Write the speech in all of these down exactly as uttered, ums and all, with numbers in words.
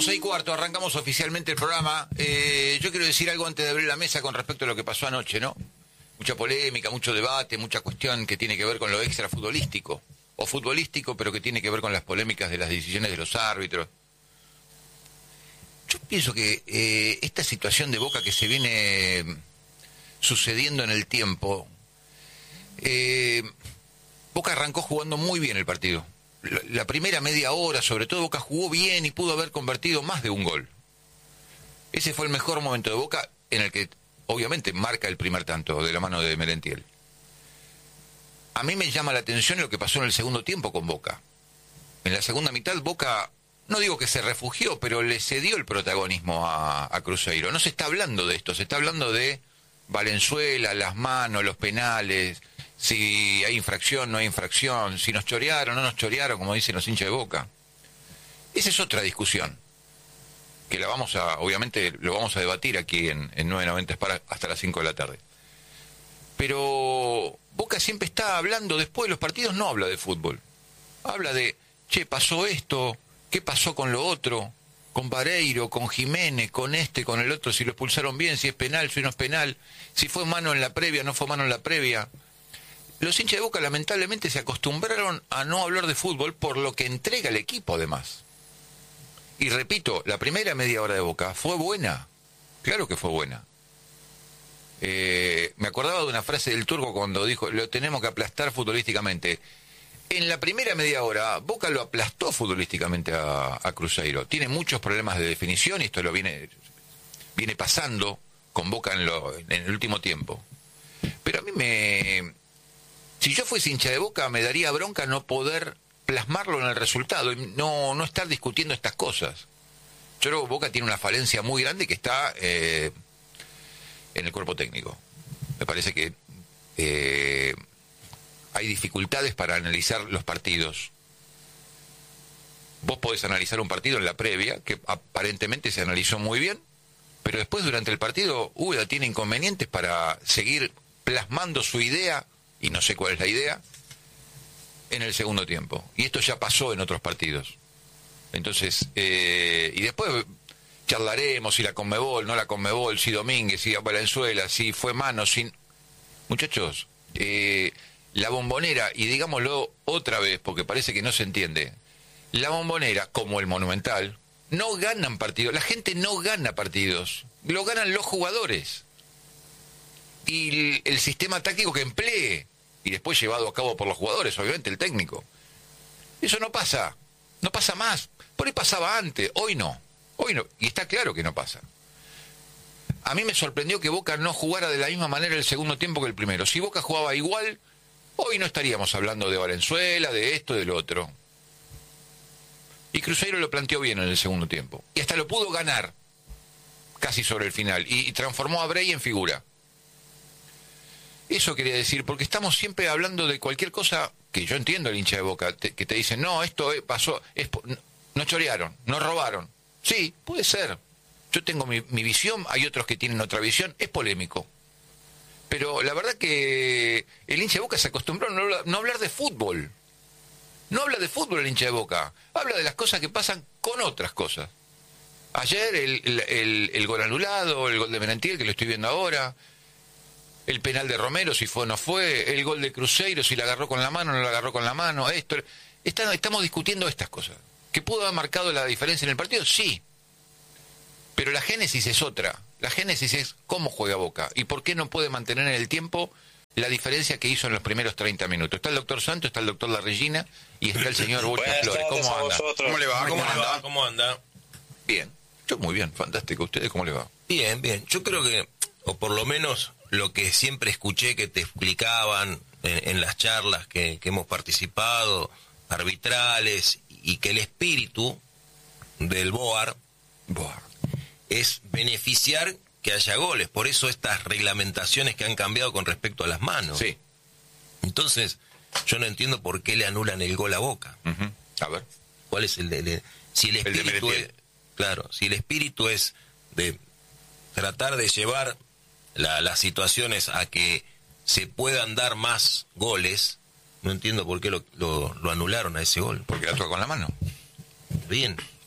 doce y cuarto, arrancamos oficialmente el programa. Eh, yo quiero decir algo antes de abrir la mesa con respecto a lo que pasó anoche, ¿no? Mucha polémica, mucho debate, mucha cuestión que tiene que ver con lo extra futbolístico, o futbolístico, pero que tiene que ver con las polémicas de las decisiones de los árbitros. Yo pienso que eh, esta situación de Boca que se viene sucediendo en el tiempo, eh, Boca arrancó jugando muy bien el partido. La, la primera media hora, sobre todo, Boca jugó bien y pudo haber convertido más de un gol. Ese fue el mejor momento de Boca, en el que obviamente marca el primer tanto de la mano de Merentiel. A mí me llama la atención lo que pasó en el segundo tiempo con Boca. En la segunda mitad Boca, no digo que se refugió, pero le cedió el protagonismo a, a Cruzeiro. No se está hablando de esto, se está hablando de Valenzuela, las manos, los penales, si hay infracción, no hay infracción, si nos chorearon, no nos chorearon, como dicen los hinchas de Boca. Esa es otra discusión, que la vamos a, obviamente lo vamos a debatir aquí en, en nueve noventa hasta las cinco de la tarde. Pero Boca siempre está hablando, después de los partidos no habla de fútbol. Habla de, che, pasó esto, ¿qué pasó con lo otro? Con Vareiro, con Jiménez, con este, con el otro, si lo expulsaron bien, si es penal, si no es penal, si fue mano en la previa, no fue mano en la previa. Los hinchas de Boca lamentablemente se acostumbraron a no hablar de fútbol por lo que entrega el equipo además. Y repito, la primera media hora de Boca fue buena, claro que fue buena. Eh, me acordaba de una frase del Turco cuando dijo, lo tenemos que aplastar futbolísticamente. En la primera media hora, Boca lo aplastó futbolísticamente a, a Cruzeiro. Tiene muchos problemas de definición y esto lo viene, viene pasando con Boca en, lo, en el último tiempo. Pero a mí me... Si yo fuese hincha de Boca, me daría bronca no poder plasmarlo en el resultado y no, no estar discutiendo estas cosas. Yo creo que Boca tiene una falencia muy grande que está eh, en el cuerpo técnico. Me parece que eh, hay dificultades para analizar los partidos. Vos podés analizar un partido en la previa, que aparentemente se analizó muy bien, pero después durante el partido Úbeda tiene inconvenientes para seguir plasmando su idea, y no sé cuál es la idea, en el segundo tiempo. Y esto ya pasó en otros partidos. Entonces, eh, y después charlaremos si la Conmebol, no la Conmebol, si Domínguez, si Valenzuela, si fue mano, si... Muchachos, eh, la Bombonera, y digámoslo otra vez, porque parece que no se entiende, la Bombonera, como el Monumental, no ganan partidos. La gente no gana partidos, lo ganan los jugadores. Y el, el sistema táctico que emplee, y después llevado a cabo por los jugadores, obviamente el técnico. Eso no pasa, no pasa más. Por ahí pasaba antes, hoy no, hoy no, y está claro que no pasa. A mí me sorprendió que Boca no jugara de la misma manera el segundo tiempo que el primero. Si Boca jugaba igual, hoy no estaríamos hablando de Valenzuela, de esto, del otro. Y Cruzeiro lo planteó bien en el segundo tiempo, y hasta lo pudo ganar, casi sobre el final, y, y transformó a Brey en figura. Eso quería decir, porque estamos siempre hablando de cualquier cosa que yo entiendo el hincha de Boca, te, que te dicen, no, esto pasó, es, no, no chorearon, no robaron. Sí, puede ser. Yo tengo mi, mi visión, hay otros que tienen otra visión, es polémico. Pero la verdad que el hincha de Boca se acostumbró a no, no hablar de fútbol. No habla de fútbol el hincha de Boca, habla de las cosas que pasan con otras cosas. Ayer el, el, el, el gol anulado, el gol de Merentiel, que lo estoy viendo ahora, el penal de Romero, si fue o no fue, el gol de Cruzeiro, si la agarró con la mano o no la agarró con la mano, esto. Está, estamos discutiendo estas cosas. ¿Que pudo haber marcado la diferencia en el partido? Sí. Pero la génesis es otra. La génesis es cómo juega Boca y por qué no puede mantener en el tiempo la diferencia que hizo en los primeros treinta minutos. Está el doctor Santos, está el doctor La Regina y está el señor Bocha Flores. ¿Cómo anda? ¿Cómo le va? ¿Cómo, ¿Cómo anda? anda? ¿Cómo anda? Bien. Yo muy bien, fantástico. ¿Ustedes cómo le va? Bien, bien. Yo creo que, o por lo menos lo que siempre escuché que te explicaban en, en las charlas que, que hemos participado, arbitrales, y que el espíritu del B O A R, B O A R es beneficiar que haya goles. Por eso estas reglamentaciones que han cambiado con respecto a las manos. Sí. Entonces, yo no entiendo por qué le anulan el gol a Boca. Uh-huh. A ver. ¿Cuál es el de, de si el espíritu el de es, claro, si el espíritu es de tratar de llevar la, las situaciones a que se puedan dar más goles, no entiendo por qué lo, lo, lo anularon a ese gol. Porque la toca con la mano. Bien.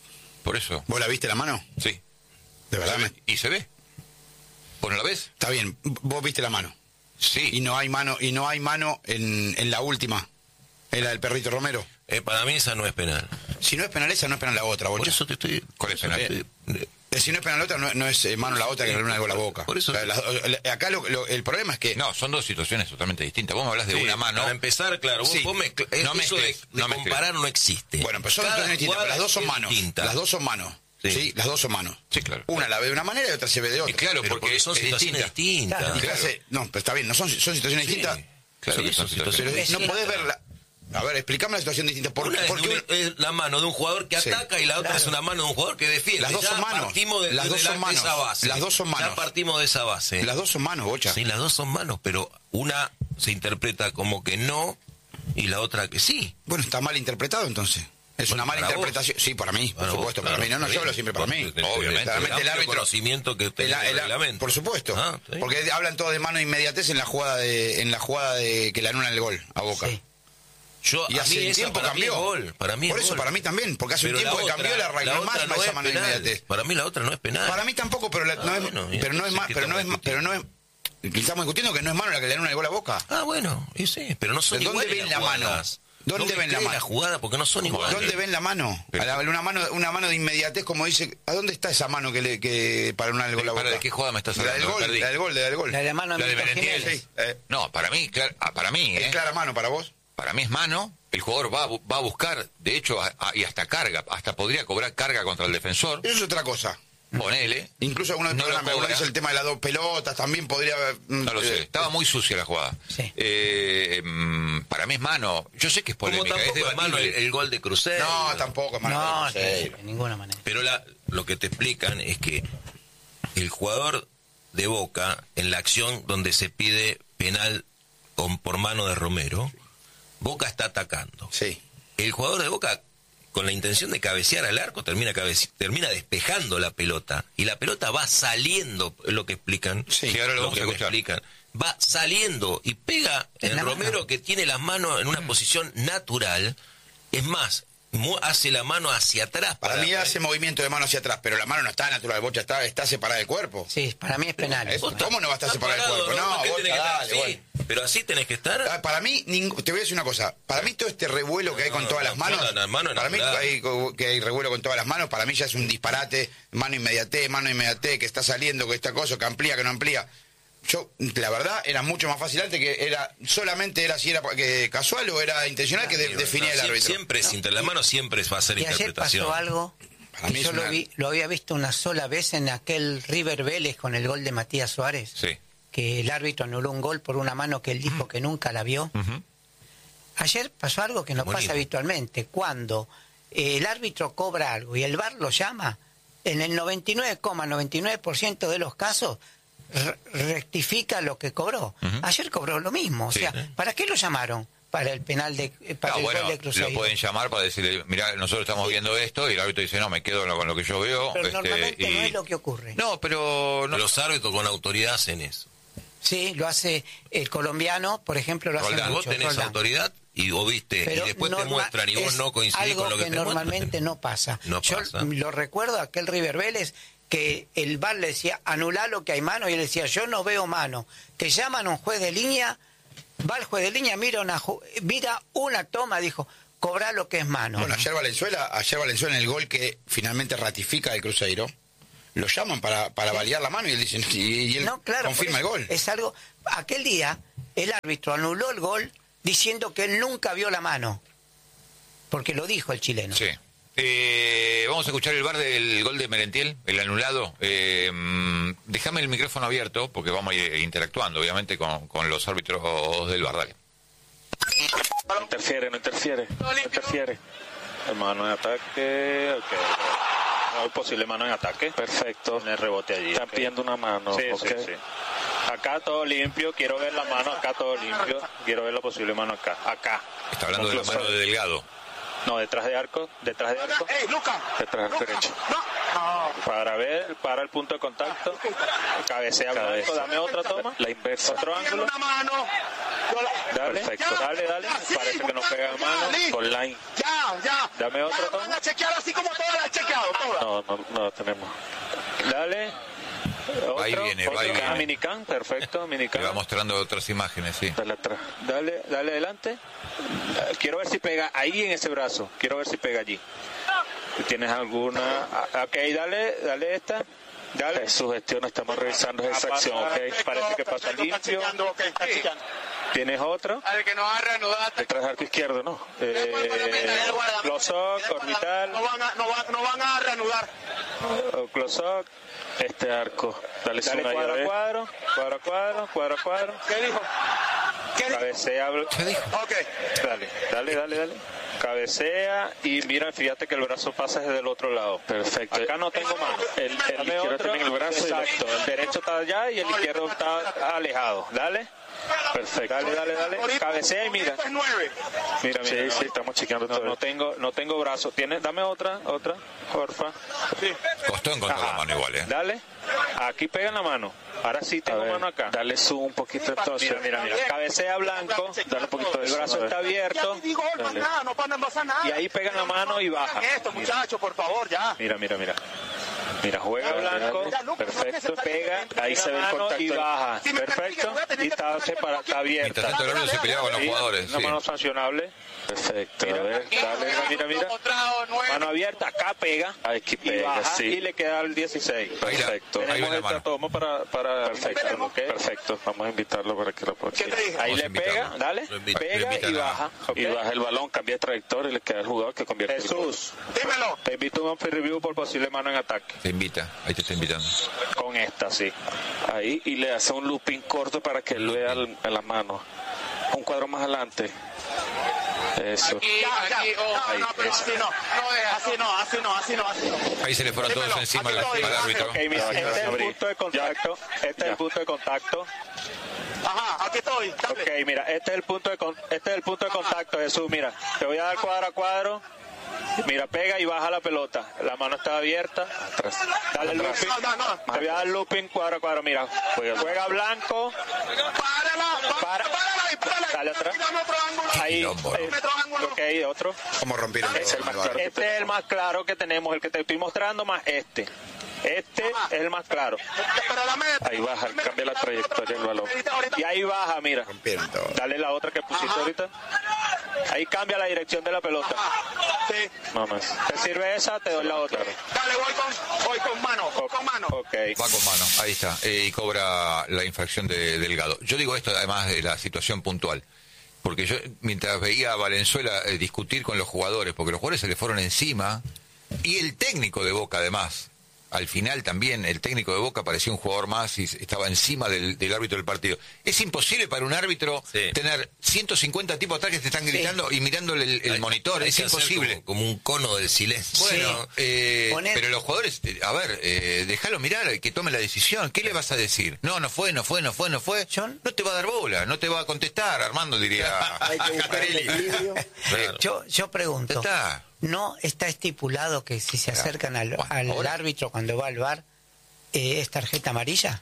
Por eso. ¿Vos la viste la mano? Sí. ¿De verdad? Me... ¿Y se ve? ¿Vos no la ves? Está bien, vos viste la mano. Sí. Y no hay mano, y no hay mano en, en la última, en la del perrito Romero. Eh, para mí esa no es penal. Si no es penal esa, no es penal la otra, Bocha. Por eso te estoy... ¿Cuál es penal? Eh, eh, Eh, Si no es penal la otra, no, no es eh, mano la otra que le da una gol a Boca. Por eso- O sea, las- eh, acá lo- lo- el problema es que... No, son dos situaciones totalmente distintas. Vos me hablas de sí, una mano. Para empezar, claro, vos, Sí. vos mezcla- No eso mezcles, de, de no mezcles. comparar no existe. Bueno, pero son Cada situaciones distintas, pero las dos son jugada manos. es distinta. Las dos son manos. Sí. Sí. Las dos son manos. Sí, claro. Una la ve de una manera y otra se ve de Y otra. claro, Pero porque, porque son es situaciones distinta. distintas. Claro. Y qué hace- no, pero está bien, no son, son situaciones Sí. distintas. Claro Sí, que son son Pero situaciones no distintas. podés verla... A ver, explícame la situación distinta. ¿Por, Una es, porque de un- es la mano de un jugador que Sí. ataca y la otra Claro. es una mano de un jugador que defiende. Las dos Ya son manos. Partimos de, Las de dos la- son de manos. esa base. Las dos son manos. Ya partimos de esa base. las dos son manos, Bocha. Sí, las dos son manos, pero una se interpreta como que no y la otra que sí. Bueno, está mal interpretado entonces. Es Bueno, una mala para interpretación. Sí, para mí, por Para supuesto, vos, para claro, mí. No, no, está yo hablo bien. siempre para mí. Porque- Obviamente. Claramente el amplio árbitro... conocimiento que El- tenés del el- reglamento. por supuesto. Ah, está bien. Porque hablan todos de mano de inmediatez en la jugada de en la jugada de que le anulan el gol a Boca. Sí. Yo, Y a hace mí un esa tiempo para mí cambió. es gol, para mí Por es eso, gol. para mí también. Porque hace Pero un tiempo la que otra- cambió la regla la más, otra más no esa es mano de penal. inmediatez. Para mí la otra no es penal. Para mí tampoco, pero, la- Ah, no, es, bueno, y pero no es entonces, más, ¿qué pero no es, estamos pero no es. Estamos discutiendo que no es mano la que le anulan el gol a Boca. Ah, bueno, y sí, pero no son ¿Dónde iguales ven las la mano? jugadas. ¿Dónde No ven la mezclé mano? la jugada porque no son iguales. ¿Dónde ven la mano? A la- una mano, una mano de inmediatez, como dice. ¿A dónde está esa mano que le que para anular el gol a Boca? ¿Para de qué jugada me estás La del hablando? gol, Perdí. la del gol, la del gol. La de la mano de La de Milton Merentiel. Jiménez. Sí, eh, No, para mí, clar- ah, para mí, ¿Es ¿eh? clara mano para vos? Para mí es mano. El jugador va a, bu- va a buscar, de hecho, a- a- y hasta carga, hasta podría cobrar carga contra el defensor. Eso es otra cosa. Ponele. Incluso algunos No lo programas, algunos cobra. hizo el tema de las dos pelotas, también podría haber... mm, No lo sé, eh, estaba muy sucia la jugada. Sí. Eh, mm, para mí es mano. Yo sé que es Como polémica, es tampoco es mano el, debatible. el gol de Cruzeiro. No, tampoco, mano. No, no sé. de ninguna manera. Pero la, lo que te explican es que el jugador de Boca, en la acción donde se pide penal con, por mano de Romero, Boca está atacando. Sí. El jugador de Boca, con la intención de cabecear al arco, termina, cabece- termina despejando la pelota. Y la pelota va saliendo, es lo que explican. Sí, Sí, ahora lo lo vamos que a me escuchar. explican. Va saliendo y pega En en la Romero, mano. que tiene las manos en una posición natural. Es más, mu- hace la mano hacia atrás. Para mí hace movimiento de mano hacia atrás, pero la mano no está natural, Bocha, está, está separada del cuerpo. Sí, para mí es penal. Eh, eso. ¿Cómo no va a estar Está separada del parado, cuerpo? No, ¿por qué Bocha, tiene que estar dale, así? bueno. Pero así tenés que estar. Ah, Para mí, ningú- te voy a decir una cosa. Para mí todo este revuelo que hay con No, todas no, las manos, no, la mano es para mí natural. hay, co- que hay revuelo con todas las manos, para mí ya es un disparate, mano inmediatez, mano inmediatez, que está saliendo, que esta cosa, que amplía, que no amplía. Yo, la verdad, era mucho más fácil antes que era, solamente era si era que casual o era intencional que de- No, definía el sie- árbitro. Siempre es inter- la mano siempre va a ser Y ayer interpretación. pasó algo Para que mí es yo lo, una- vi, lo había visto una sola vez en aquel River Vélez con el gol de Matías Suárez, Sí. que el árbitro anuló un gol por una mano que él dijo que nunca la vio. Ujú. Ayer pasó algo que no Buenísimo. pasa habitualmente. Cuando eh, el árbitro cobra algo y el V A R lo llama, en el noventa y nueve coma noventa y nueve por ciento de los casos re- rectifica lo que cobró. Ujú. Ayer cobró lo mismo. O Sí. sea, ¿para qué lo llamaron? Para el penal de eh, para Ah, el bueno, gol de lo Cruzeiro. pueden llamar para decirle, mira, nosotros estamos viendo esto, y el árbitro dice, no, me quedo con lo que yo veo. Pero este, normalmente y- no es lo que ocurre. No, pero... No, Los árbitros con autoridad hacen eso. Sí, lo hace el colombiano, por ejemplo, lo hace Roldán, vos mucho. tenés Roldán. autoridad y vos viste, Pero y después te norma- muestran y vos es no coincidís algo con lo que, que te normalmente muestran. no pasa. No Yo pasa. lo recuerdo aquel River Vélez que el V A R le decía anulá lo que hay mano y él decía yo no veo mano. Te llaman a un juez de línea, va el juez de línea, mira una ju- mira una toma, dijo cobra lo que es mano. Bueno, ayer Valenzuela, ayer Valenzuela en el gol que finalmente ratifica el Cruzeiro, lo llaman para, para validar la mano y él dice, y, y él No, claro, confirma el por gol. eso Es algo. Aquel día el árbitro anuló el gol diciendo que él nunca vio la mano, porque lo dijo el chileno. Sí. Eh, vamos a escuchar el bar del gol de Merentiel, el anulado. Eh, mm, déjame el micrófono abierto, porque vamos a ir interactuando, obviamente, con, con los árbitros del bar. Dale. No interfiere, no interfiere, no interfiere. Mano en ataque, ok. No es posible mano en ataque. Perfecto. En el rebote allí. Están pidiendo una mano. Sí, okay. sí, sí. Acá todo limpio, quiero ver la mano, acá todo limpio. Quiero ver lo posible mano acá. Acá. Está hablando de la mano de Delgado. No, detrás de arco, detrás de arco. Detrás del derecho. Para ver, para el punto de contacto. Cabecea blanco, dame otra toma. La inversa. Otro ángulo. Dale, perfecto. Dale, dale. Parece que no pega mano. Online. Ya, ya. Dame otra toma. Van a chequear así como todas las chequeado, todas. no, no, no la tenemos. Dale. Otro, Ahí viene, otro. ahí viene. Ah, Minican, perfecto, Minican. Le va mostrando otras imágenes, sí. Dale atrás. Dale, dale adelante. Quiero ver si pega ahí en ese brazo. Quiero ver si pega allí. Si tienes alguna... Ok, dale, dale esta. Dale. Su gestión, estamos revisando esa acción, ok. Parece que pasa limpio. ¿Tienes otro? Al que nos ha reanudado. Detrás del arco izquierdo, ¿no? Eh, Close-up, orbital. No van a, no van, no van a reanudar. Close-up. Este arco. Dale, dale cuadro a cuadro, cuadro a cuadro, cuadro a cuadro. ¿Qué dijo? ¿Qué dijo? Cabecea. ¿Qué dijo? Ok. Dale, dale, dale, dale. Cabecea y mira, fíjate que el brazo pasa desde el otro lado. Perfecto. Acá no tengo mano. El, el izquierdo tiene el brazo. Exacto. El derecho está allá y el izquierdo está alejado. Dale. Perfecto. Dale, dale, dale. Cabecea y mira. Mira, mira. Sí, no, sí, estamos chequeando no, todo. No tengo, no tengo brazo. ¿Tienes? Dame otra, otra, porfa. Sí. Costó encontrar la mano igual, ¿eh? Dale. Aquí pega la mano. Ahora sí tengo ver, mano acá. Dale zoom un poquito entonces. Mira, mira, mira. Cabecea blanco. Dale un poquito de El brazo está abierto. Y ahí pega la mano y baja. Esto, muchachos, por favor, ya. Mira, mira, mira. Mira, juega blanco, perfecto, pega, ahí se ve el contacto y baja, perfecto, y está separada, está abierta. Mientras tanto el árbitro se peleaba con los jugadores. Una Sí. mano sancionable. Perfecto, mira, a ver, dale, mira, mira. Mano abierta, acá pega, aquí pega, y baja, sí. Y le queda el dieciséis. Perfecto. Ahí Tenemos la esta toma para, para perfecto, okay. Perfecto, vamos a invitarlo para que lo pueda. Ahí le pega, dale, pega y baja. Okay. Y baja el balón, cambia de trayectoria y le queda el jugador que convierte. Jesús, dímelo. Te invito a un free review por posible mano en ataque. Te invita, ahí te está invitando. Con esta, sí. Ahí, y le hace un looping corto para que él vea el, en la mano. Un cuadro más adelante. Eso. Aquí, aquí, oh, ahí, no, pero así no, no es, así no, así no, así no, así no. Ahí se le fueron todos Dímelo, encima al, estoy, al árbitro. Ok, mira, este es el punto de contacto. Este es el punto de contacto. Ajá, aquí estoy. Dale. Ok, mira, este es el punto de con, este es el punto de contacto, Jesús. Mira, te voy a dar cuadro a cuadro. Mira, pega y baja la pelota. La mano está abierta. Atrás. Dale el looping. No, no, no. Te voy a dar looping cuadro a cuadro. Mira, juega, juega blanco. Párala, Para. párala, Dale atrás. Dame otro ángulo. Ahí. Quilombo, eh, ¿no? Ok, otro. ¿Cómo rompieron todo? Es el más el bar? claro. Este es el más claro que tenemos, el que te estoy mostrando, más este. Este es el más claro. Pero dame. Ahí baja, cambia la trayectoria del balón. Y ahí baja, mira. Rompieron todo. Dale la otra que pusiste Ajá. ahorita. Ahí cambia la dirección de la pelota. Sí. No más. ¿Te sirve esa? Te doy la otra. Dale, voy con, voy con mano, con mano. Ok. Va con mano, ahí está. Eh, y cobra la infracción de Delgado. Yo digo esto además de la situación puntual. Porque yo, mientras veía a Valenzuela eh, discutir con los jugadores, porque los jugadores se le fueron encima, y el técnico de Boca además, al final también el técnico de Boca parecía un jugador más y estaba encima del, del árbitro del partido. Es imposible para un árbitro Sí. tener ciento cincuenta tipos atrás que te están gritando y mirándole el, el Hay- monitor, hay es que hacer imposible. Como, como un cono del silencio. Bueno, eh, Poner- pero los jugadores, eh, a ver, eh, déjalo mirar, que tome la decisión. ¿Qué le vas a decir? No, no fue, no fue, no fue, no fue. Yo- No te va a dar bola, no te va a contestar, Armando diría. Hay que buscar el equilibrio. Claro. Yo, yo Ya pregunto, está. ¿no está estipulado que si se acercan al, Bueno, al ahora- árbitro cuando va al bar eh, es tarjeta amarilla?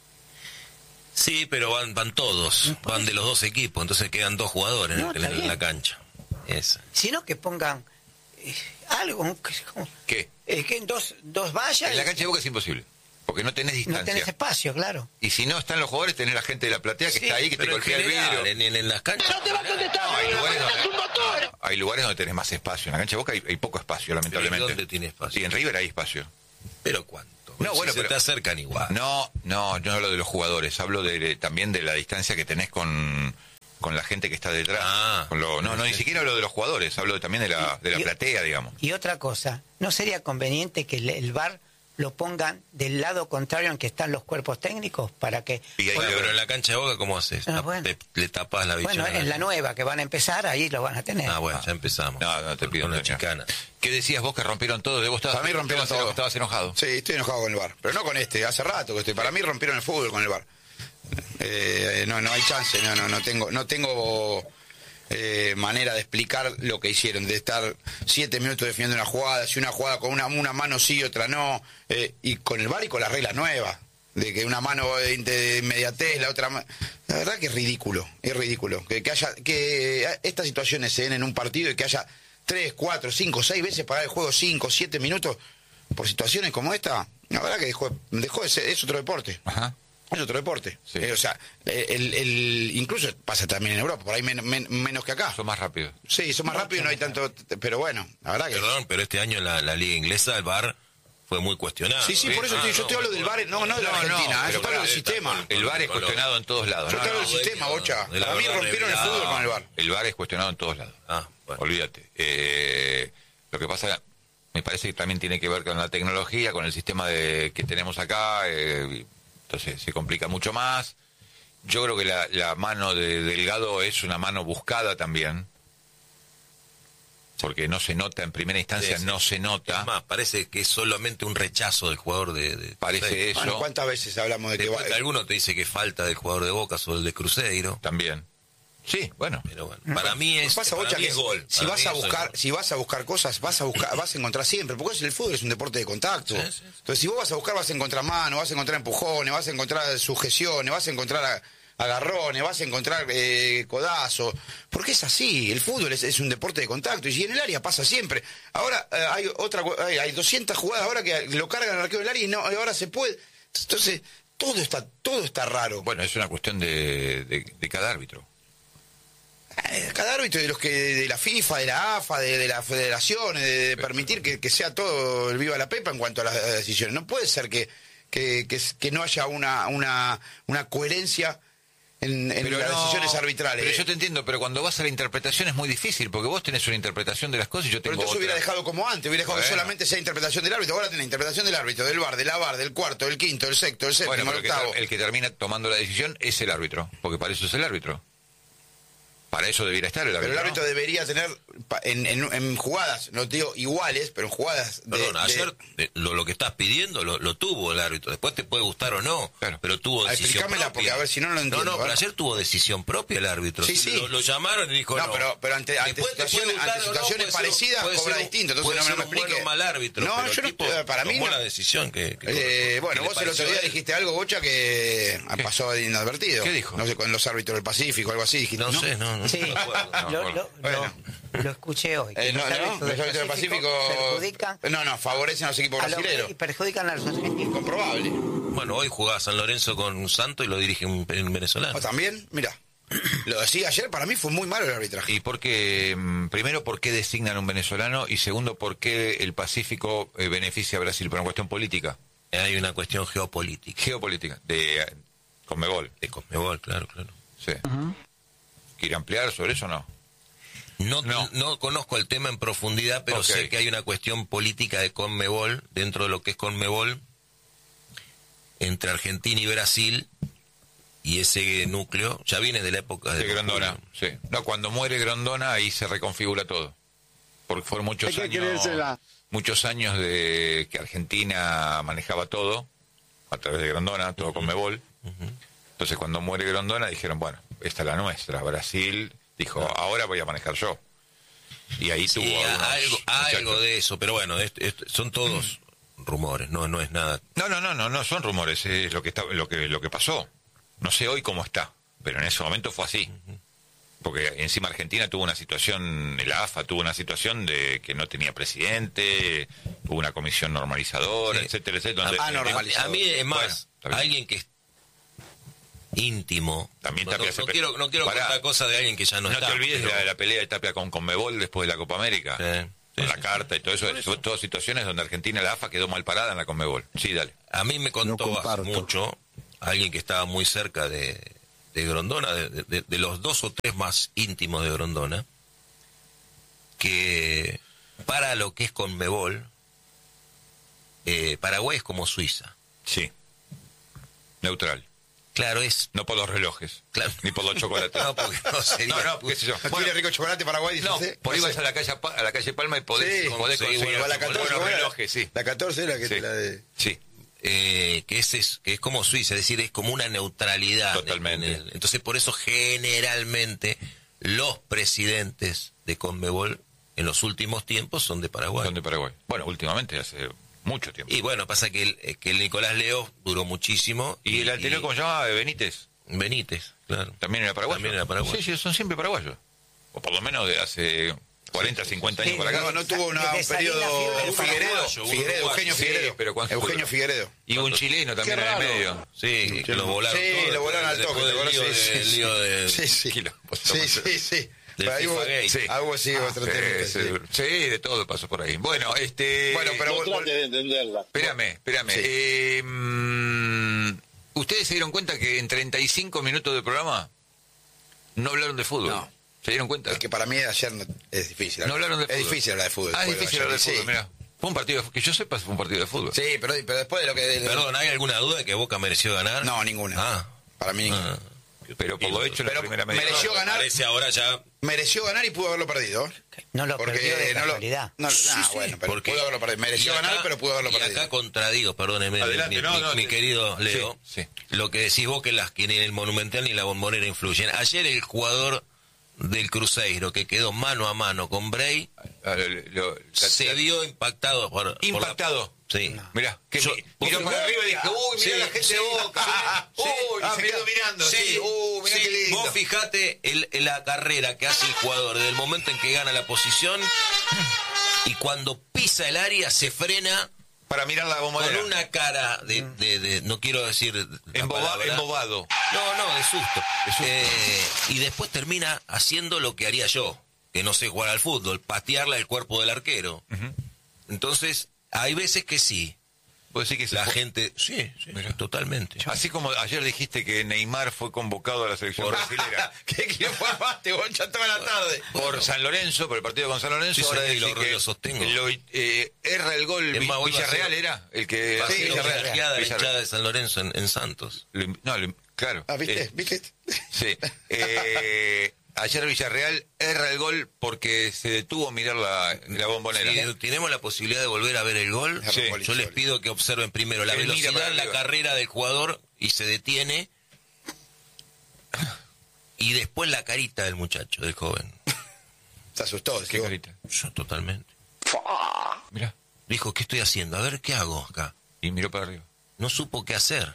Sí, pero van van todos, van de los dos equipos, entonces quedan dos jugadores No, en, está en bien. la cancha. Es, Sino que pongan eh, algo, un- como- ¿Qué? eh, que dos, dos vallas En la y cancha de Boca es imposible, porque no tenés no distancia. tenés espacio, claro. Y si no están los jugadores, tenés la gente de la platea que Sí, está ahí, que te pero en golpea el general, vidrio. en, en- en las canchas. No, hay lugares donde, hay lugares donde tenés más espacio. En la cancha de Boca hay, hay poco espacio, lamentablemente. ¿Dónde tiene espacio? Sí, en River hay espacio. Pero ¿cuánto? No, Si bueno, se pero- te acercan igual. No, no, yo no hablo de los jugadores, hablo de, también de la distancia que tenés con, con la gente que está detrás. Ah. Con lo- no, no, ni siquiera hablo de los jugadores, hablo también de la, de la Y- platea, digamos. Y otra cosa, ¿no sería conveniente que el, el bar lo pongan del lado contrario en que están los cuerpos técnicos para que... Y ahí Bueno, te- pero en la cancha de Boca, ¿cómo haces? Ah, bueno. Te- le tapas la visión. Bueno, a la en la gente. nueva que van a empezar, ahí lo van a tener. Ah, bueno, ya empezamos. No, no te Con- pido. Con la Toño. chicana. ¿Qué decías vos que rompieron todo? ¿De vos estabas, Para mí rompieron estabas, todo. estabas enojado? Sí, estoy enojado con el bar. Pero no con este, hace rato que estoy. Para mí rompieron el fútbol con el bar. Eh, no, no hay chance, no, no, no tengo, no tengo eh, manera de explicar lo que hicieron, de estar siete minutos defendiendo una jugada, si una jugada con una, una mano sí, otra no, eh, y con el bar y con las reglas nuevas, de que una mano de de inmediatez, la otra ma- la verdad que es ridículo, es ridículo, que, que haya, que estas situaciones se den en un partido y que haya tres, cuatro, cinco, seis veces para el juego, cinco, siete minutos. por situaciones como esta, la verdad que dejó, dejó de ser, es otro deporte. Ajá. Es otro deporte. Sí. Eh, o sea, el, el, incluso pasa también en Europa, por ahí men, men, menos que acá. Son más rápidos. Sí, son más rápidos y no hay tanto... Pero bueno, la verdad que... Perdón, pero este año la, la liga inglesa, el V A R fue muy cuestionado. Sí, sí, por eso Ah, estoy, yo no, te hablo del V A R, no, no de la No, no, Argentina, pero yo te hablo del para- sistema. El V A R es cuestionado en todos lados. Yo No, te hablo no, del sistema, Bocha. de la Para mí verdad rompieron el revelada. fútbol con el V A R. El V A R es cuestionado en todos lados. Ah, bueno. Olvídate. Eh, lo que pasa, me parece que también tiene que ver con la tecnología, con el sistema de, que tenemos acá. Eh, entonces se complica mucho más. Yo creo que la, la mano de Delgado es una mano buscada también. Porque no se nota, en primera instancia Sí, sí. no se nota. Es más, parece que es solamente un rechazo del jugador de... de Parece Cruzeiro. eso. Bueno, ¿cuántas veces hablamos de que Después va... alguno te dice que falta del jugador de Boca sobre el de Cruzeiro. También. Sí, bueno. Pero bueno, para mí es, pasa, para Bocha, mí que es gol. si Para vas mí a eso es buscar, gol. si vas a buscar cosas, vas a buscar, vas a encontrar siempre, porque el fútbol es un deporte de contacto. Sí, sí, sí. Entonces, si vos vas a buscar, vas a encontrar manos, vas a encontrar empujones, vas a encontrar sujeciones, vas a encontrar a- agarrones, vas a encontrar eh, codazos, porque es así, el fútbol es, es un deporte de contacto y en el área pasa siempre. Ahora eh, hay otra, hay, hay doscientas jugadas ahora que lo cargan al arquero del área y no, y ahora se puede. Entonces, todo está, todo está raro. Bueno, es una cuestión de, de, de cada árbitro. Eh, Cada árbitro de los que de la FIFA, de la A F A, de, de las federaciones, de, de permitir que, que sea todo el viva la pepa en cuanto a las decisiones. No puede ser que, que, que, que no haya una, una, una coherencia en, en las no, decisiones arbitrales. Pero yo te entiendo, pero cuando vas a la interpretación es muy difícil, porque vos tenés una interpretación de las cosas y yo Pero tengo entonces otra. hubiera dejado como antes, hubiera dejado que Bueno. solamente sea interpretación del árbitro. Ahora tenés interpretación del árbitro, del V A R, de la V A R, del cuarto, del quinto, del sexto, del séptimo, Bueno, del pero el que, octavo. ter- el que termina tomando la decisión es el árbitro, porque para eso es el árbitro. Para eso debiera estar el árbitro. Pero el árbitro ¿no? debería tener pa- en, en, en jugadas, no te digo iguales, pero en jugadas de, Perdón, de- ayer eh, lo, lo que estás pidiendo lo, lo tuvo el árbitro. Después te puede gustar o no, Claro. pero tuvo Ah, decisión explícamela, propia. porque a ver si no lo entiendo, No, no, pero ¿eh? ayer tuvo decisión propia el árbitro. Sí, sí. Lo, lo llamaron y dijo no. No, pero, pero ante, ante Después te puede situaciones, gustar ante o no, situaciones puede ser- parecidas puede cobra ser un- distinto. Entonces puede no me, ser no me un buen explique. o mal árbitro. No, pero yo el no, tipo para mí tomó no. la decisión que... que- Eh, bueno, que le vos el otro pareció día a él. dijiste algo, Bocha, que ¿Qué? pasó inadvertido. ¿Qué dijo? No sé, con los árbitros del Pacífico, algo así. Dijiste, No, sé, no, no. Sí, no me acuerdo. No, lo, bueno. lo- Bueno. lo- lo escuché hoy. que Eh, no, los no, árbitros los árbitros del Pacífico perjudican no, no, favorecen a los equipos a los- brasileños. y perjudican a los argentinos. Comprobable. Bueno, hoy jugaba San Lorenzo con Santos y lo dirige un, un venezolano. ¿O también? Mira, lo decía ayer, para mí fue muy malo el arbitraje. Y porque, mm, primero, ¿por qué designan a un venezolano? Y segundo, ¿por qué el Pacífico eh, beneficia a Brasil? Por una cuestión política, Hay una cuestión geopolítica. geopolítica, de eh, Conmebol. De Conmebol, claro, claro. Sí. ¿Quiere ampliar sobre eso o no? No, No. no. conozco el tema en profundidad, pero Ok. sé que hay una cuestión política de Conmebol, dentro de lo que es Conmebol, entre Argentina y Brasil, y ese núcleo ya viene de la época de, De Grondona, sí. No, cuando muere Grondona ahí se reconfigura todo. Porque fueron muchos Hay que años, creérsela. muchos años de que Argentina manejaba todo, a través de Grondona, todo con Conmebol. Entonces cuando muere Grondona dijeron, bueno, esta es la nuestra. Brasil dijo, ahora voy a manejar yo. Y ahí Sí, tuvo algunos algo, algo muchachos. de eso, pero bueno, es- es- son todos rumores, no no es nada. No, no, no, no, no son rumores, es lo que está, lo que, lo que pasó. No sé hoy cómo está, pero en ese momento fue así. Porque encima Argentina tuvo una situación, el A F A tuvo una situación de que no tenía presidente, hubo una comisión normalizadora, Sí. etcétera, etcétera. Ah, donde- normalizadora. A mí es más, Bueno, está bien. alguien que es íntimo. También no, Tapia no- se no pe- quiero, no quiero Pará. contar cosas de alguien que ya no, No está. te olvides de pero- la, de la pelea de Tapia con Conmebol después de la Copa América. Sí, con sí, la sí, carta y todo eso, Por eso. son todas situaciones donde Argentina, la A F A, quedó mal parada en la Conmebol. Sí, dale. A mí me contó No hace comparto. mucho alguien que estaba muy cerca de, de Grondona, de, de- de los dos o tres más íntimos de Grondona, que para lo que es Conmebol, eh, Paraguay es como Suiza. Sí. Neutral. Claro, es... No por los relojes, Claro. ni por los chocolates. No, porque no sería... No, no, qué sé yo. ¿No quiere rico chocolate Paraguay? Dice No, usted? por ahí No vas sé. a la calle, Pa- a la calle Palma y podés, Sí, podés sí, conseguir bueno, O la catorce, buenos ¿cómo era? relojes, sí. La catorce era que Sí. la de... Sí. eh, que, es, es- que es como Suiza, es decir, es como una neutralidad. Totalmente. En el- entonces, por eso generalmente los presidentes de Conmebol en los últimos tiempos son de Paraguay. Son de Paraguay. Bueno, últimamente, hace mucho tiempo. Y bueno, pasa que el, eh, que el Nicolás Leo duró muchísimo. ¿Y el anterior cómo se llamaba? Benítez. Benítez, claro. ¿También era paraguayo? También era paraguayo. Sí, sí, son siempre paraguayos. O por lo menos de hace cuarenta, cincuenta años Sí, para acá. No, no tuvo una, Desde un Salinas periodo... Fiore, Figueredo, uruguayo, Figueredo, uruguayo. Eugenio Sí, Figueredo. pero ¿cuánto Eugenio fue? Figueredo. Y un chileno también Qué en el raro. medio. Sí, que lo volaron Sí, todo, lo volaron al después toque, del ¿te lío acordás? de- Sí, el sí. lío de... Sí, sí. Quilombo, Sí, sí, sí. Del Pero ahí hubo- FIFA Gate. Sí. Ah, hubo, sí, otro Sí, tema, sí, sí. sí, de todo pasó por ahí. Bueno, este... Bueno, pero No vol- trate de entenderla. Espérame, espérame. Sí. Eh, mm, ¿Ustedes se dieron cuenta que en treinta y cinco minutos de programa no hablaron de fútbol? No. ¿Se dieron cuenta? es que para mí ayer no- es difícil. No hablaron de fútbol. Es difícil hablar de fútbol. Ah, es después de difícil hablar de ayer, fútbol, sí. mirá. Fue un partido, de- que yo sepa, fue un partido de fútbol. Sí, pero, pero después de lo que... de- de- Perdón, ¿hay alguna duda de que Boca mereció ganar? No, ninguna. Ah. Para mí ninguna. Ah. Pero por lo hecho en la Pero primera media. mereció hora. ganar. Parece ahora ya... Mereció ganar y pudo haberlo perdido. No lo perdió de no lo... casualidad. No, Sí, nah, sí, bueno, pero porque- pudo haberlo perdido. Mereció y acá- ganar, pero pudo haberlo y perdido. acá contradigo, perdóneme, Adelante, mi, no, mi- no, mi sí. querido Leo, Sí, sí. lo que decís vos que, las, que ni el Monumental ni la Bombonera influyen. Ayer el jugador del Cruzeiro, que quedó mano a mano con Bray, Ah, lo- lo- la- se la- vio impactado por... por la- Impactado. Sí. Mirá, que Yo- mi- miró vos- para arriba y dije, uy, mirá Sí, la gente sí, de Boca. sí, Uy, ah, y se mirá. quedó mirando. Sí, Sí, uy, mirá sí, qué lindo. vos fijate el, el- la carrera que hace el jugador desde el momento en que gana la posición y cuando pisa el área se frena Para mirar la con bombonera. una cara de, de- de- no quiero decir la Emboba- palabra. embobado. No, no, de susto. Eh, y después termina haciendo lo que haría yo, que no sé jugar al fútbol, patearle al cuerpo del arquero. Entonces, hay veces que sí. Vos decís que se La fue- gente, sí, sí, Mirá. totalmente. Así como ayer dijiste que Neymar fue convocado a la selección brasileña ¿Qué quiere jugar más? Te voy ya toda la tarde. por San Lorenzo, por el partido con San Lorenzo, Sí, ahora sí, decís lo- que lo sostengo. lo- eh, erra el gol Es Vi- más, hoy va a Villarreal ser- era el que Va a sí, ser Villarreal, homenajeada la Villarreal. hinchada de San Lorenzo en, en Santos. Lo in- no, lo in- claro. Ah, ¿viste? Eh, ¿Viste? sí. Eh, ayer Villarreal erra el gol porque se detuvo a mirar la, la bombonera. Si tenemos la posibilidad de volver a ver el gol, Sí. yo les pido que observen primero la Él mira velocidad para en la arriba. carrera del jugador y se detiene. Y después la carita del muchacho, del joven. Se asustó. Qué digo. carita. Yo totalmente. Mirá. Dijo, ¿qué estoy haciendo? A ver, ¿qué hago acá? Y miró para arriba. No supo qué hacer.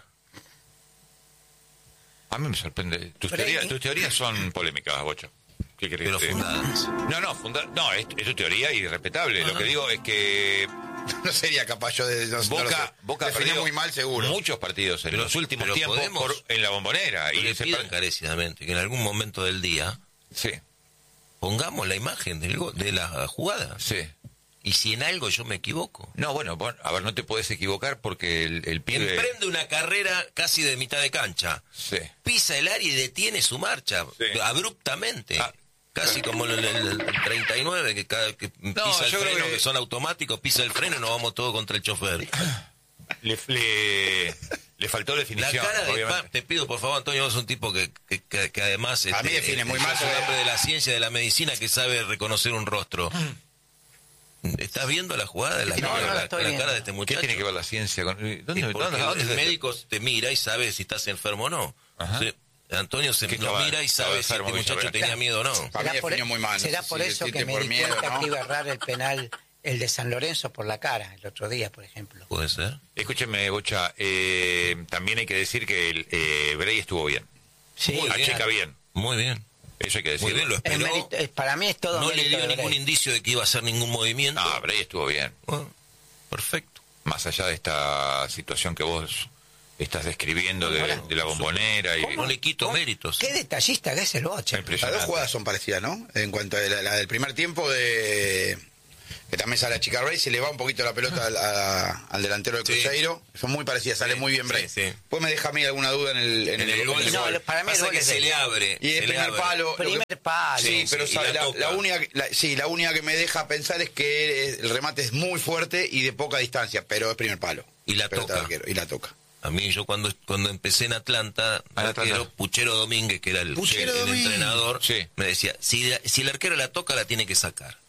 A mí me sorprende. Tus, Pero teorías, ahí- tus teorías son polémicas, Bocha. ¿Qué querés Pero que te diga? fundadas. No, no, funda- no es, es tu teoría y respetable. Lo que digo es que No sería capaz yo de... No, no lo Boca, sé. Boca Definió perdió muy mal, seguro. muchos partidos en Pero- los últimos pero tiempos podemos- por- en la bombonera. Y Y le se pido per- encarecidamente que en algún momento del día Sí, pongamos la imagen del gol- de la jugada. sí. Y si en algo yo me equivoco. No, bueno, bueno, a ver, no te puedes equivocar porque el, el pibe... Emprende una carrera casi de mitad de cancha. Sí. Pisa el área y detiene su marcha Sí. abruptamente. Ah. Casi como el, el- el treinta y nueve, que, cada, que pisa el yo creo freno, que... que- son automáticos, pisa el freno y nos vamos todos contra el chofer. Le, le, le faltó La definición, cara de obviamente. Pa- te pido por favor, Antonio, vos sos un tipo que, que, que- que además A mí define muy mal, es un porque- hombre de la ciencia, de la medicina, que sabe reconocer un rostro. ¿Estás viendo la jugada de la, No, cara, no la la- estoy la viendo. cara de este ¿Qué muchacho? tiene que ver la ciencia con...? ¿Dónde, Y dónde, porque dónde el se- médico te mira y sabe si estás enfermo o no. Ajá. Sí. Antonio se ¿Qué lo estaba- mira y estaba sabe si enfermo este muchacho Villarreal? tenía miedo o no. Para mí Será por, definió muy mal. no será sé por si eso decirte que me por di miedo, cuenta ¿no? que iba a errar el penal, el de San Lorenzo, por la cara, el otro día, por ejemplo. Puede ser. Escúcheme, Bocha, eh, también hay que decir que el, eh, Bray estuvo bien. Sí, Muy bien. Achica bien. Muy bien. Eso hay que Muy decirlo. bien, lo Es esperó. mérito- es- para mí es todo No le mérito dio de ningún Bray. indicio de que iba a hacer ningún movimiento. No, Bray estuvo bien. Bueno, perfecto. Más allá de esta situación que vos estás describiendo de, Ahora, de la bombonera y No le quito ¿Cómo? méritos. Qué detallista que es el Bocha. Las impresionante. dos jugadas son parecidas, ¿no? En cuanto a la, la del primer tiempo de... que también sale a Chica Rey, se le va un poquito la pelota al, a- al delantero del Sí. Cruzeiro. Son muy parecidas, sale Sí, muy bien Bray. sí, sí. Pues me deja a mí alguna duda en el, en En el gol, en el No, gol. lo- para mí el pasa gol que es se de- le abre. Y se el le primer abre. palo... lo que- Primer palo. Sí, Sí, pero sí, y sabe, la la, toca. la única, la- sí, la única que me deja pensar es que el remate es muy fuerte y de poca distancia, pero es primer palo. Y la Pelota toca. de arquero, y la toca. A mí, yo cuando, cuando empecé en Atlanta, Ah, en arquero, Atlanta. Puchero Domínguez, que era el, Puchero el Domínguez. entrenador, Sí. me decía, si, si el arquero la toca, la tiene que sacar.